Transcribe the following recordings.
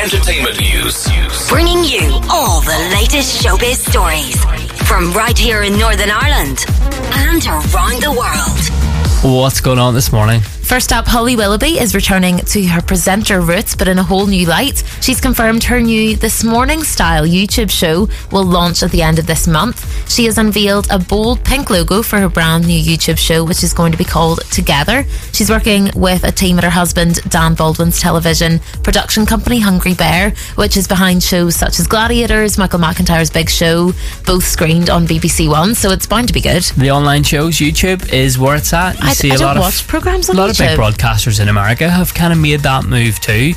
entertainment news. Bringing you all the latest showbiz stories from right here in Northern Ireland and around the world. What's going on this morning? First up, Holly Willoughby is returning to her presenter roots, but in a whole new light. She's confirmed her new This Morning Style YouTube show will launch at the end of this month. She has unveiled a bold pink logo for her brand new YouTube show, which is going to be called Together. She's working with a team at her husband Dan Baldwin's television production company Hungry Bear, which is behind shows such as Gladiators, Michael McIntyre's Big Show, both screened on BBC One, so it's bound to be good. The online shows, YouTube is where it's at. I don't watch programmes on YouTube. Big broadcasters in America have kind of made that move too.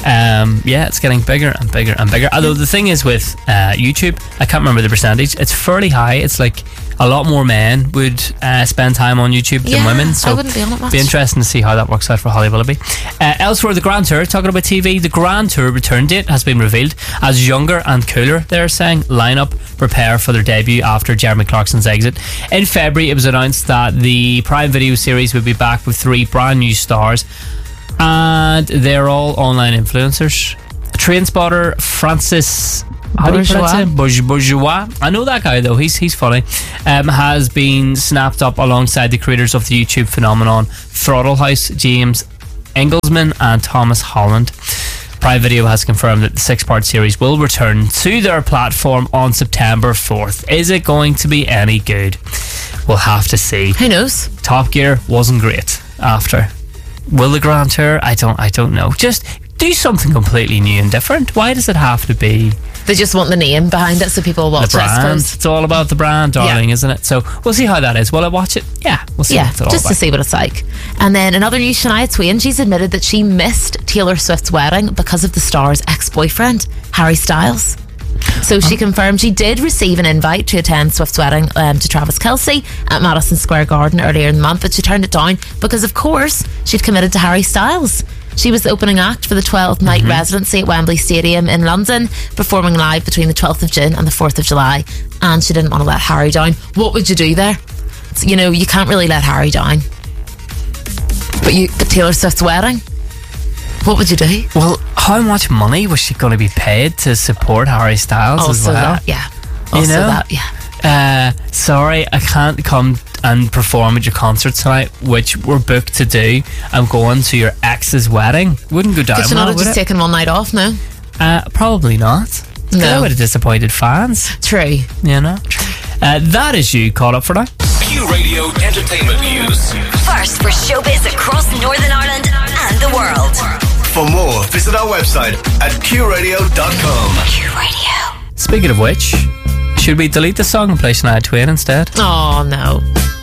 It's getting bigger and bigger and bigger. Although the thing is with YouTube, I can't remember the percentage. It's fairly high. It's like a lot more men would spend time on YouTube than women. So I wouldn't be on it much. Be interesting to see how that works out for Holly Willoughby. Elsewhere, the Grand Tour, talking about TV, the Grand Tour return date has been revealed as younger and cooler. They're saying lineup prepare for their debut after Jeremy Clarkson's exit. In February, it was announced that the Prime Video series would be back with 3 brand new stars, and they're all online influencers. Train spotter Francis, how do you pronounce him? Bourgeois. I know that guy though. He's funny. Has been snapped up alongside the creators of the YouTube phenomenon Throttle House, James Engelsman and Thomas Holland. Prime Video has confirmed that the 6-part series will return to their platform on September 4th. Is it going to be any good? We'll have to see. Who knows? Top Gear wasn't great after. Will the Grand Tour? I don't know. Just do something completely new and different. Why does it have to be? They just want the name behind it so people will watch the brand. it, I suppose. It's all about the brand, darling, isn't it? So we'll see how that is. Will I watch it? Yeah, we'll see what it's all just about. to see what it's like. And then another news, Shania Twain, she's admitted that she missed Taylor Swift's wedding because of the star's ex-boyfriend, Harry Styles. So she confirmed she did receive an invite to attend Swift's wedding to Travis Kelce at Madison Square Garden earlier in the month, but she turned it down because, of course, she'd committed to Harry Styles. She was the opening act for the 12th-night residency at Wembley Stadium in London, performing live between the 12th of June and the 4th of July, and she didn't want to let Harry down. What would you do there? You know, you can't really let Harry down. But Taylor Swift's wedding? What would you do? Well, how much money was she going to be paid to support Harry Styles as well? Sorry, I can't come and perform at your concert tonight, which we're booked to do. I'm going to your ex's wedding. Wouldn't go down well, could you not have just taken one night off, no? Probably not. No. I would have disappointed fans. True. You know? That is you caught up for now. Q Radio Entertainment News. First for showbiz across Northern Ireland and the world. For more, visit our website at qradio.com. Q Radio. Speaking of which, should we delete the song and play Shania Twain instead? Oh, no.